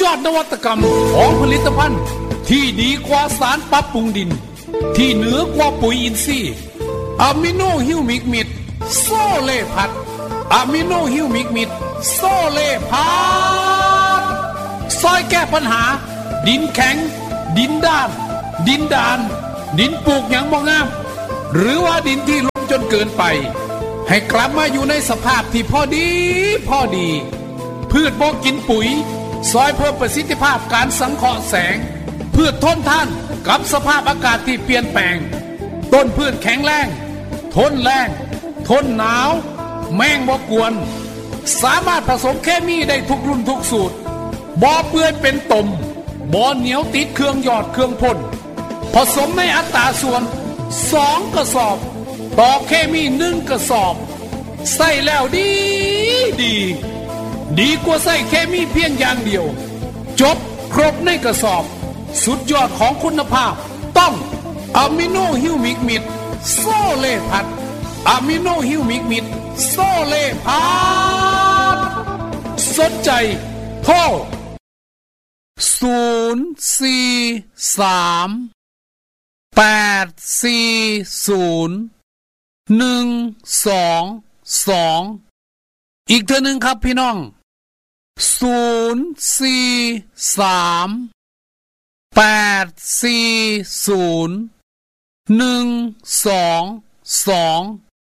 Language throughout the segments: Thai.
ยอดนวัตกรรมของผลิตภัณฑ์ที่ดีกว่าสารปรับปรุงดินที่เหนือกว่าปุ๋ยอินทรีย์อะมิโนฮิวมิกมิดโซเลพัดอะมิโนฮิวมิกมิดโซเลพัดซอยแก้ปัญหาดินแข็งดินด้านดินดานดินปลูกหยังบ่งามหรือว่าดินที่ลงจนเกินไปให้กลับมาอยู่ในสภาพที่พอดีพืชบ่กินปุ๋ยซอยเพิ่มประสิทธิภาพการสังเคราะห์แสงพืชทนทานกับสภาพอากาศที่เปลี่ยนแปลงต้นพืชแข็งแรงทนแรงทนหนาวแมงบ่กวนสามารถผสมเคมีได้ทุกรุ่นทุกสูตรบ่เปื่อยเป็นตมบ่เหนียวติดเครื่องหยอดเครื่องพ่นผสมในอัตราส่วน2 กระสอบต่อเคมี1 กระสอบใส่แล้วดีกว่าใส่เคมีเพียงอย่างเดียวจบครบในกระสอบสุดยอดของคุณภาพต้องอะมิโนฮิวมิกมิดโซเลพัดอะมิโนฮิวมิกมิดโซเลพัดสนใจโทร043-840-122อีกเทื่อนึงครับพี่น้อง043-840-122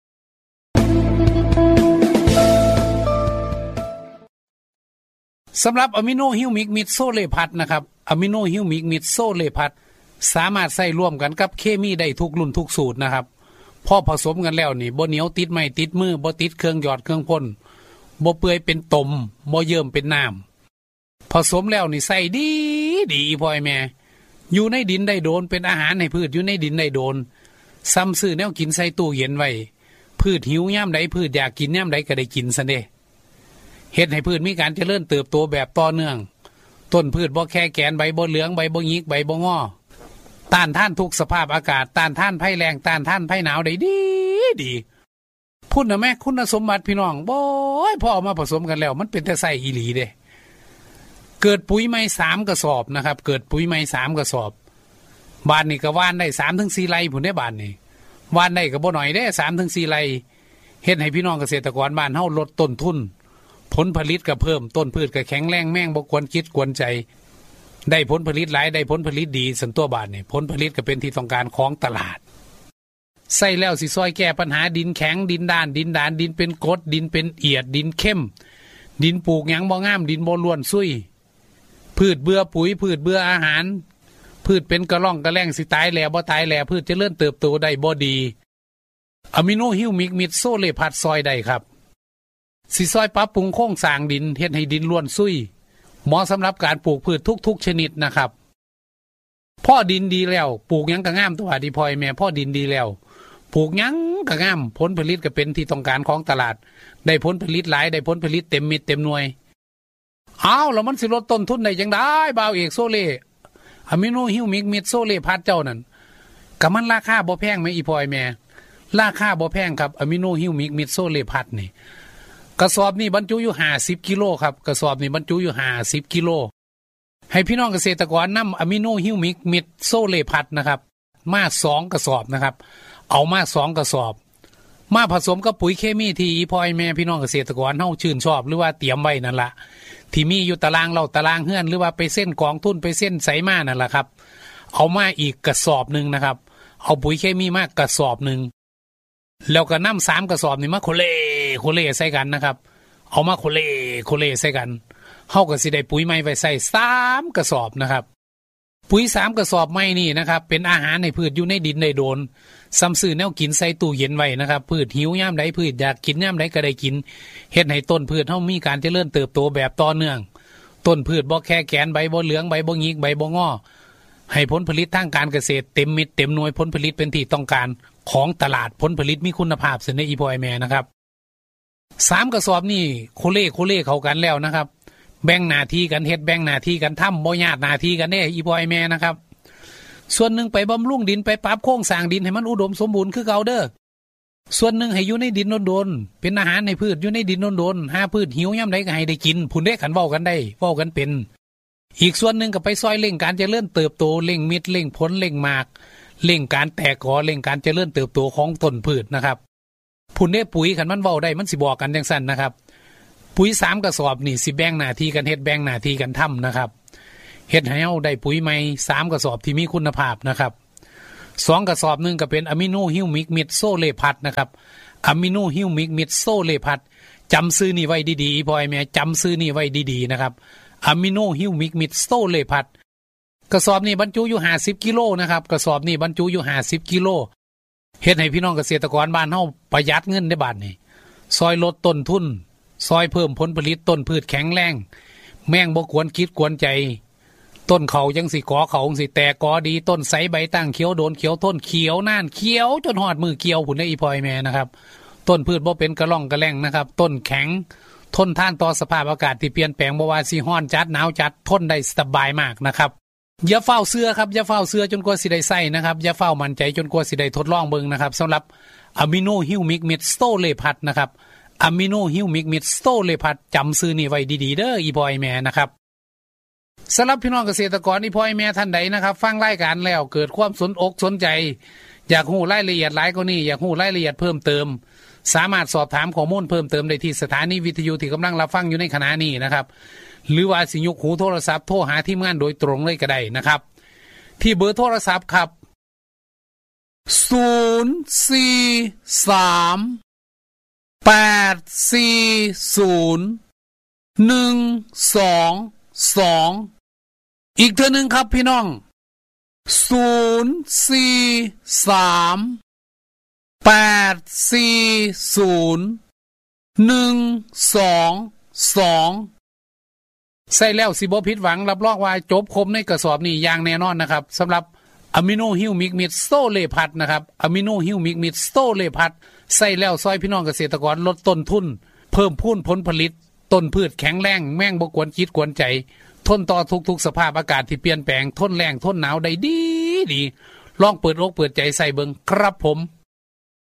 สำหรับอะมิโนฮิวมิกมิดโซเลพัดนะครับอะมิโนฮิวมิกมิดโซเลพัดสามารถใส่ร่วมกันกับเคมีได้ทุกรุ่นทุกสูตรนะครับพอผสมกันแล้วนี่บ่เหนียวติดไม้ติดมือบ่ติดเครื่องหยอดเครื่องพ่นบ่เปื่อยเป็นตมบ่เยิ้มเป็นน้ำผสมแล้วนี่ใส่ดีพ่อยแม่อยู่ในดินได้โดนเป็นอาหารให้พืชอยู่ในดินได้โดนซ้ำซื้อแนวกินใส่ตู้เย็นไว้พืชหิวยามใดพืชอยากกินยามใดก็ได้กินซะเด้เฮ็ดให้พืชมีการเจริญเติบโตแบบต่อเนื่องต้นพืชบ่แค่แกนใบบ่เหลืองใบบ่หงิกใบบ่งอต้านทานทุกสภาพอากาศต้านทานภัยแล้งต้านทานภัยหนาวได้ดีพูดนะแม่คุณสมบัติพี่น้องบ่ยพอเอามาผสมกันแล้วมันเป็นแต่ไส้อีหลีเด้เกิดปุ๋ยใหม่3 กระสอบนะครับเกิดปุ๋ยใหม่3 กระสอบบ้านนี่ก็ว่านได้ 3-4 ไร่พุ่นได้บ้านนี่ว่านได้ก็บ่น้อยเด้ 3-4 ไร่เฮ็ดให้พี่น้องเกษตรกรบ้านเฮาลดต้นทุนผลผลิตก็เพิ่มต้นพืชก็แข็งแรงแม่งบ่ควรคิดกวนใจได้ผลผลิตหลายได้ผลผลิตดีสันตัวบาทนี่ผลผลิตก็เป็นที่ต้องการของตลาดใส่แล้วสิซอยแก้ปัญหาดินแข็งดินด้านดินดานดินเป็นกรดดินเป็นเอียดดินเข้มดินปลูกหยังบ่งามดินบ่ล้วนซุยพืชเบื่อปุ๋ยพืชเบื่ออาหารพืชเป็นกระร่องกระแรงสิตายแล้วบ่ตายแล้วพืชเจริญเติบโตได้บ่ดีอะมิโนฮิวมิกมิดโซเลพัดซอยได้ครับสิซอยปรับปรุงโครงสร้างดินเฮ็ดให้ดินล้วนซุยเหมาะสำหรับการปลูกพืชทุกๆชนิดนะครับพ่อดินดีแล้วปลูกหยังก็งามตัวดีพอยแม่พ่อดินดีแล้วปลูกหยังก็งามผลผลิตก็เป็นที่ต้องการของตลาดได้ผลผลิตหลายได้ผลผลิตเต็มมิดเต็มหน่วยแล้วมันสิลดต้นทุนได้จังได๋บ่าวเอกโซเล่อะมิโนฮิวมิกมิดโซเล่พัดเจ้านั่นก็มันราคาบ่แพงแม่อีพอยแม่ราคาบ่แพงครับอะมิโนฮิวมิกมิดโซเล่พัดนี่กระสอบนี่บรรจุอยู่50 กิโลครับกระสอบนี่บรรจุอยู่50 กิโลให้พี่น้องเกษตรกรนำอะมิโนฮิวมิกมิดโซเลพัดนะครับมา2 กระสอบนะครับเอามา2 กระสอบมาผสมกับปุ๋ยเคมีที่อีพอยแม่พี่น้องเกษตรกรเฮาชื่นชอบหรือว่าเตรียมไว้นั่นล่ะที่มีอยู่ตารางเราตารางเฮือนหรือว่าไปเส้นกองทุนไปเส้นไสมานั่นล่ะครับเอามาอีกกระสอบนึงนะครับเอาปุ๋ยเคมีมากระสอบนึงแล้วก็นำ3 กระสอบนี่มาโคเลใส่กันนะครับเอามาโคเลใส่กันเฮาก็สิได้ปุ๋ยใหม่ไว้ใส่3 กระสอบนะครับปุ๋ย3 กระสอบใหม่นี่นะครับเป็นอาหารให้พืชอยู่ในดินได้โดนซ้ำซื้อแนวกินใส่ตู้เย็นไว้นะครับพืชหิวยามใดพืชอยากกินยามใดก็ได้กินเฮ็ดให้ต้นพืชเฮามีการเจริญเติบโตแบบต่อเนื่องต้นพืชบ่แค่แกนใบบ่เหลืองใบบ่หงิกใบบ่งอให้ผลผลิตทางการเกษตรเต็มมิดเต็มหน่วยผลผลิตเป็นที่ต้องการของตลาดผลผลิตมีคุณภาพเสนออีพอยแม่นะครับ3 กระสอบนี่โคเล่เข้ากันแล้วนะครับแบ่งหน้าที่กันเฮ็ดแบ่งหน้าที่กันทำบ่ญาติหน้าที่กันเด้อีพอยแม่นะครับส่วนหนึ่งไปบำรุงดินไปปรับโครงสร้างดินให้มันอุดมสมบูรณ์คือเก่าเด้อส่วนหนึ่งให้อยู่ในดินโดนๆเป็นอาหารให้พืชอยู่ในดินโดนๆหาพืชหิวยามใดก็ให้ได้กินพุ่นเด้ขันเว้ากันได้เว้ากันเป็นอีกส่วนหนึ่งก็ไปซอยเร่งการเจริญเติบโตเร่งเม็ดเร่งผลเร่งหมากเร่งการแตกกอเร่งการเจริญเติบโตของต้นพืชนะครับพุ่นได้ปุ๋ยขันมันเว้าได้มันสิบอกกันจังซั่นนะครับปุ๋ย3กระสอบนี่สิแบ่งหน้าที่กันเฮ็ดแบ่งหน้าที่กันทำนะครับเฮ็ดให้เฮาได้ปุ๋ยใหม่3กระสอบที่มีคุณภาพนะครับ2กระสอบนึงก็เป็นอะมิโนฮิวมิกมิดโซเลพัทนะครับอะมิโนฮิวมิกมิดโซเลพัทจำซื้อนี่ไว้ดีๆพ่อไอ้แม่จำซื้อนี่ไว้ดีๆนะครับอะมิโนฮิวมิกมิดโซเลพัทกระสอบนี้บรรจุอยู่50กิโลนะครับกระสอบนี้บรรจุอยู่50กิโลเฮ็ดให้พี่น้องเกษตรกรบ้านเฮาประหยัดเงินได้บาดนี้ซอยลดต้นทุนซอยเพิ่มผลผลิตต้นพืชแข็งแรงแมงบ่กวนคิดกวนใจต้นเขาจังสิกอเขาจังสิแตกกอดีต้นใสใบตั้งเขียวโดนเขียวต้นเขียวน่านเขียวจนหอดมือเกี่ยวผุนได้อีพอยแม่นะครับต้นพืชบ่เป็นกระล่องกระแล่งนะครับต้นแข็งทนท่านต่อสภาพอากาศที่เปลี่ยนแปลงบ่ว่าสิร้อนจัดหนาวจัดทนได้สบายมากนะครับอย่าเฝ้าเสื้อครับอย่าเฝ้าเสื้อจนกว่าสิได้ใส่นะครับอย่าเฝ้ามั่นใจจนกว่าสิได้ทดลองเบิ่งนะครับสำหรับอะมิโนฮิวมิกมิดสโตเลพัทนะครับอะมิโนฮิวมิกมิดสโตเลพัทจำซื้อนี่ไว้ดีๆเด้ออีพอยแม่นะครับสำหรับพี่น้องเกษตรกรอีพอยแม่ท่านใดนะครับฟังรายการแล้วเกิดความสนอกสนใจอยากรู้รายละเอียดหลายกว่านี้อยากรู้รายละเอียดเพิ่มเติมสามารถสอบถามข้อมูลเพิ่มเติมได้ที่สถานีวิทยุที่กำลังรับฟังอยู่ในขณะนี้นะครับหรือว่าสิยกหูโทรศัพท์โทรหาทีมงานโดยตรงเลยก็ได้นะครับที่เบอร์โทรศัพท์ครับ043801222อีกเทื่อนึงครับพี่น้อง043801222ใส่แล้วสิบ่ผิดหวังรับรองว่าจบคมในกระสอบนี้อย่างแน่นอนนะครับสำหรับอะมิโนฮิวมิกมิดโซเลพัทนะครับอะมิโนฮิวมิกมิดโซเลพัทใส่แล้วซอยพี่น้องเกษตรกรลดต้นทุนเพิ่มพูนผลผลิตต้นพืชแข็งแรงแม่งบ่กวนจิตกวนใจทนต่อทุกๆสภาพอากาศที่เปลี่ยนแปลงทนแรงทนหนาวได้ดีลองเปิดอกเปิดใจใส่เบิ่งครับผม